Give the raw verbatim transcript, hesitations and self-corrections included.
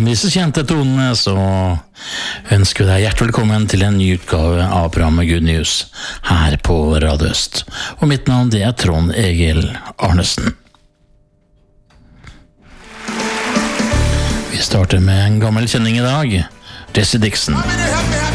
om disse kjente tonene, så ønsker vi deg hjertelig velkommen til en ny utgave av programmet Good News her på Radio Øst. Og mitt navn det er Trond Egil Arnesen. Vi starter med en gammel kjenning i dag, Jesse Dixon.